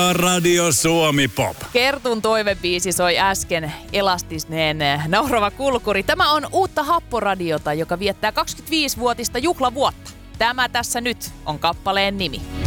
Radio Suomi Pop. Kertun toivebiisi soi äsken elastisneen naurava kulkuri. Tämä on uutta Happoradiota, joka viettää 25-vuotista juhlavuotta. Tämä tässä nyt on kappaleen nimi.